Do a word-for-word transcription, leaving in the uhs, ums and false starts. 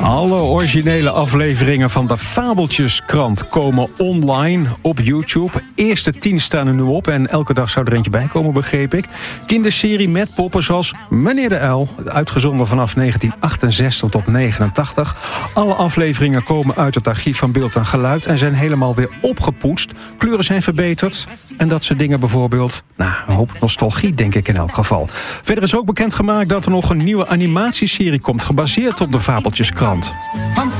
Alle originele afleveringen van de Fabeltjeskrant komen online op YouTube. Eerste tien staan er nu op en elke dag zou er eentje bij komen, begreep ik. Kinderserie met poppen zoals Meneer de Uil, uitgezonden vanaf negentien achtenzestig tot negenentachtig. Alle afleveringen komen uit het archief van Beeld en Geluid en zijn helemaal weer opgepoetst. Kleuren zijn verbeterd en dat soort dingen bijvoorbeeld. Nou, een hoop nostalgie denk ik in elk geval. Verder is ook bekendgemaakt dat er nog een nieuwe animatieserie komt, gebaseerd op de Fabeltjeskrant.